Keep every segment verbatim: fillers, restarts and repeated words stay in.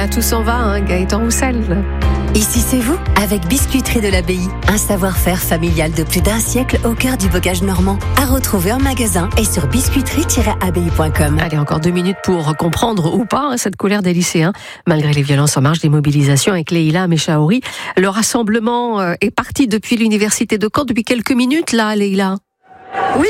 Voilà, tout s'en va, hein, Gaëtan Roussel. Ici c'est vous, avec Biscuiterie de l'Abbaye. Un savoir-faire familial de plus d'un siècle au cœur du bocage normand. À retrouver en magasin et sur biscuiterie tiret abbaye point com. Allez, encore deux minutes pour comprendre ou pas hein, cette colère des lycéens. Malgré les violences en marge des mobilisations avec Leïla Mechaouri, le rassemblement est parti depuis l'université de Caen depuis quelques minutes, là, Leïla. Oui.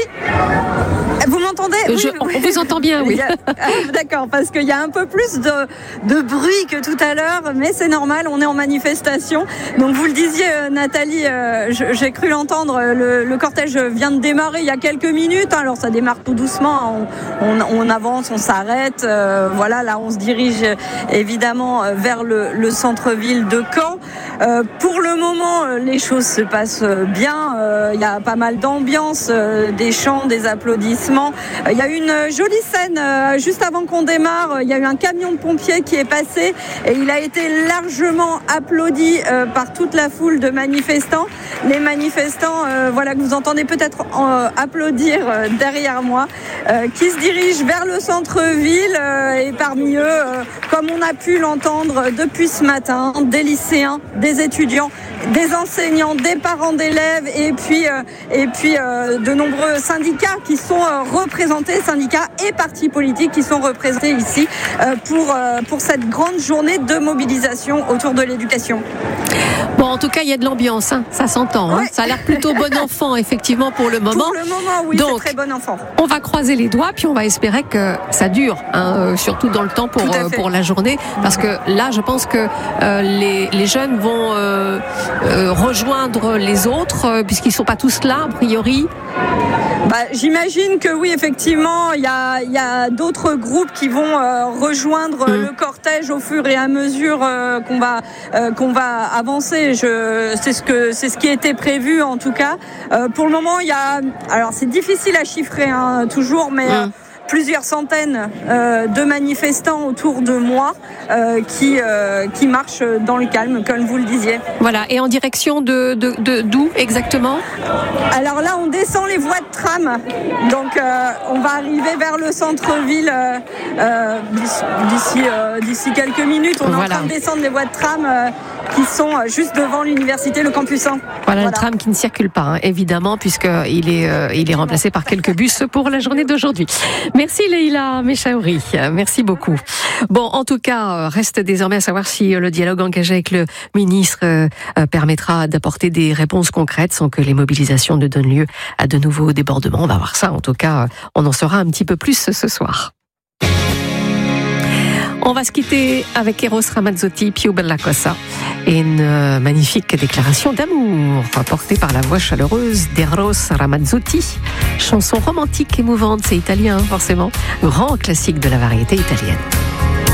Vous m'entendez? Je, oui, on oui. vous entend bien, oui. A... D'accord, parce qu'il y a un peu plus de, de bruit que tout à l'heure, mais c'est normal, on est en manifestation. Donc vous le disiez, Nathalie, euh, j'ai cru l'entendre, le, le cortège vient de démarrer il y a quelques minutes. Alors ça démarre tout doucement, on, on, on avance, on s'arrête. Euh, voilà, là on se dirige évidemment vers le, le centre-ville de Caen. Euh, pour le moment, les choses se passent bien. Euh, il y a pas mal d'ambiance, euh, des chants, des applaudissements. Il y a eu une jolie scène euh, juste avant qu'on démarre. Il y a eu un camion de pompiers qui est passé et il a été largement applaudi euh, par toute la foule de manifestants. Les manifestants, euh, voilà, que vous entendez peut-être euh, applaudir euh, derrière moi, euh, qui se dirigent vers le centre-ville euh, et parmi eux, euh, comme on a pu l'entendre depuis ce matin, des lycéens, des étudiants, des enseignants, des parents d'élèves et puis, euh, et puis euh, de nombreux syndicats qui sont euh, représentés, syndicats et partis politiques qui sont représentés ici euh, pour, euh, pour cette grande journée de mobilisation autour de l'éducation. Bon, en tout cas, il y a de l'ambiance, hein, ça s'entend. Hein. Ouais. Ça a l'air plutôt bon enfant, effectivement, pour le moment. Pour le moment, oui, donc, c'est très bon enfant. On va croiser les doigts, puis on va espérer que ça dure, hein, euh, surtout dans le temps pour, euh, pour la journée. Parce que là, je pense que euh, les, les jeunes vont euh, euh, rejoindre les autres, euh, puisqu'ils ne sont pas tous là, a priori. Bah, j'imagine que oui, effectivement, il y a, y a d'autres groupes qui vont euh, rejoindre mmh. le cortège au fur et à mesure euh, qu'on va euh, qu'on va avancer. Je, c'est ce que c'est ce qui était prévu en tout cas. Euh, pour le moment, il y a, alors c'est difficile à chiffrer hein, toujours, mais mmh. euh, plusieurs centaines euh, de manifestants autour de moi euh, qui euh, qui marchent dans le calme, comme vous le disiez. Voilà. Et en direction de de, de d'où exactement? Alors là, on descend les voies de tram, donc euh, on va arriver vers le centre-ville euh, euh, d'ici euh, d'ici quelques minutes. On voilà. est en train de descendre les voies de tram euh, qui sont juste devant l'université, le campus un. Voilà, voilà. Le tram qui ne circule pas, hein, évidemment, puisqu'il est euh, il est remplacé par quelques bus pour la journée d'aujourd'hui. Merci Leïla Mechaouri, merci beaucoup. Bon, en tout cas, reste désormais à savoir si le dialogue engagé avec le ministre euh, permettra d'apporter des réponses concrètes sans que les mobilisations ne donnent lieu à de nouveaux débordements. On va voir ça, en tout cas, on en saura un petit peu plus ce soir. On va se quitter avec Eros Ramazzotti, Più bella cosa, et une magnifique déclaration d'amour portée par la voix chaleureuse d'Eros Ramazzotti. Chanson romantique, émouvante, c'est italien forcément, grand classique de la variété italienne.